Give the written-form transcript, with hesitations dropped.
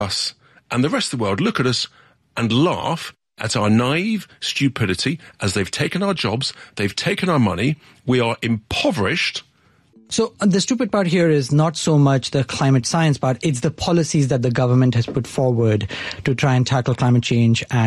us and the rest of the world look at us and laugh at our naive stupidity as they've taken our jobs, they've taken our money, we are impoverished. So the stupid part here is not so much the climate science part, it's the policies that the government has put forward to try and tackle climate change